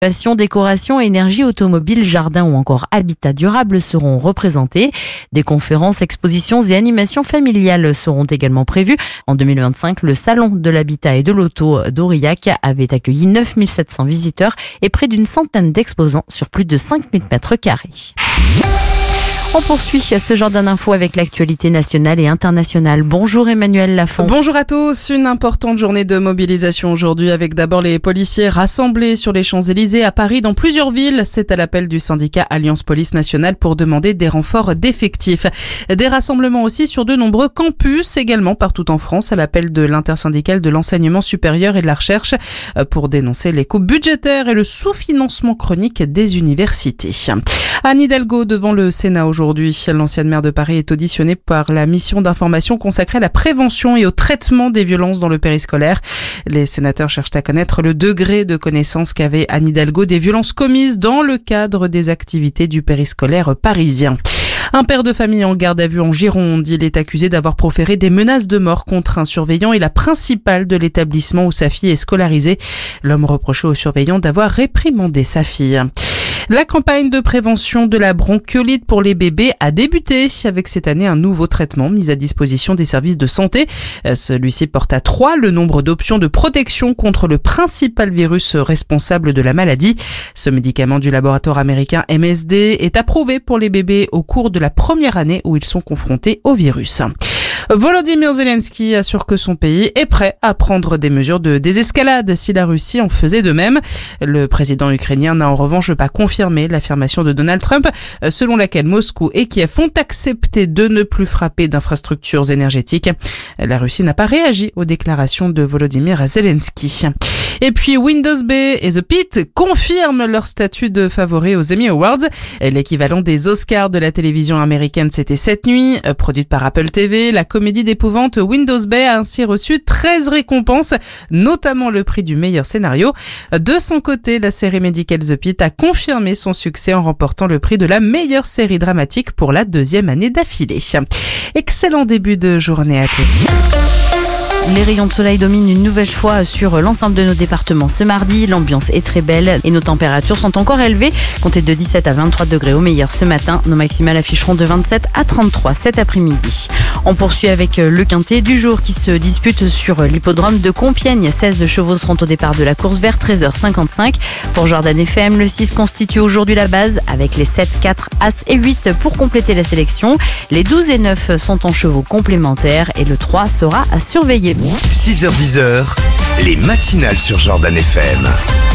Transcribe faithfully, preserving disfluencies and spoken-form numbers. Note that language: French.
Passion, décoration, énergie, automobile, jardin ou encore habitat durable seront représentés. Des conférences, expositions et animations familiales seront également prévues. En deux mille vingt-cinq, le salon de l'habitat et de l'auto d'Aurillac avait accueilli neuf mille sept cents visiteurs et près d'une centaine d'exposants sur plus de cinq mille mètres carrés. On poursuit ce genre d'infos avec l'actualité nationale et internationale. Bonjour Emmanuel Lafont. Bonjour à tous. Une importante journée de mobilisation aujourd'hui avec d'abord les policiers rassemblés sur les Champs-Élysées à Paris dans plusieurs villes. C'est à l'appel du syndicat Alliance Police Nationale pour demander des renforts d'effectifs. Des rassemblements aussi sur de nombreux campus également partout en France à l'appel de l'intersyndicale de l'enseignement supérieur et de la recherche pour dénoncer les coupes budgétaires et le sous-financement chronique des universités. Anne Hidalgo devant le Sénat aujourd'hui. Aujourd'hui, l'ancienne maire de Paris est auditionnée par la mission d'information consacrée à la prévention et au traitement des violences dans le périscolaire. Les sénateurs cherchent à connaître le degré de connaissance qu'avait Anne Hidalgo des violences commises dans le cadre des activités du périscolaire parisien. Un père de famille en garde à vue en Gironde, il est accusé d'avoir proféré des menaces de mort contre un surveillant et la principale de l'établissement où sa fille est scolarisée. L'homme reprochait au surveillant d'avoir réprimandé sa fille. La campagne de prévention de la bronchiolite pour les bébés a débuté avec cette année un nouveau traitement mis à disposition des services de santé. Celui-ci porte à trois le nombre d'options de protection contre le principal virus responsable de la maladie. Ce médicament du laboratoire américain M S D est approuvé pour les bébés au cours de la première année où ils sont confrontés au virus. Volodymyr Zelensky assure que son pays est prêt à prendre des mesures de désescalade si la Russie en faisait de même. Le président ukrainien n'a en revanche pas confirmé l'affirmation de Donald Trump, selon laquelle Moscou et Kiev ont accepté de ne plus frapper d'infrastructures énergétiques. La Russie n'a pas réagi aux déclarations de Volodymyr Zelensky. Et puis Windows B et The Pit confirment leur statut de favori aux Emmy Awards. L'équivalent des Oscars de la télévision américaine, c'était cette nuit. Produite par Apple T V, la comédie d'épouvante Windows Bay a ainsi reçu treize récompenses, notamment le prix du meilleur scénario. De son côté, la série médicale The Pit a confirmé son succès en remportant le prix de la meilleure série dramatique pour la deuxième année d'affilée. Excellent début de journée à tous. Les rayons de soleil dominent une nouvelle fois sur l'ensemble de nos départements ce mardi. L'ambiance est très belle et nos températures sont encore élevées. Comptez de dix-sept à vingt-trois degrés au meilleur ce matin. Nos maximales afficheront de vingt-sept à trente-trois cet après-midi. On poursuit avec le quintet du jour qui se dispute sur l'hippodrome de Compiègne. seize chevaux seront au départ de la course vers treize heures cinquante-cinq. Pour Jordan F M, le six constitue aujourd'hui la base avec les sept, quatre, As et huit pour compléter la sélection. Les douze et neuf sont en chevaux complémentaires et le trois sera à surveiller. six heures dix, les matinales sur Jordan F M.